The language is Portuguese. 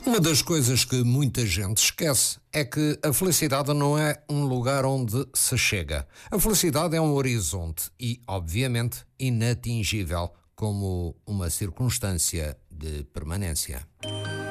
Uma das coisas que muita gente esquece é que a felicidade não é um lugar onde se chega. A felicidade é um horizonte e, obviamente, inatingível como uma circunstância de permanência.